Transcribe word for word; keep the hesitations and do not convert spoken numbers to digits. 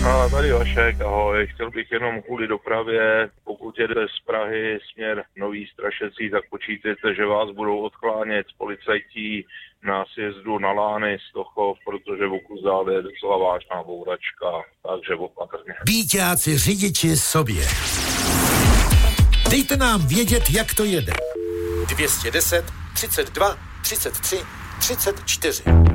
A tady Vašek, ahoj, chtěl bych jenom kvůli dopravě, pokud jede z Prahy směr Nový Strašecí, tak počítejte, že vás budou odklánět policajtí na sjezdu na Lány, Stochov, protože v Okuzále je docela vážná bouračka, takže opatrně. Bíťáci řidiči sobě. Dejte nám vědět, jak to jede. dvě stě deset, třicet dva, třicet tři, třicet čtyři.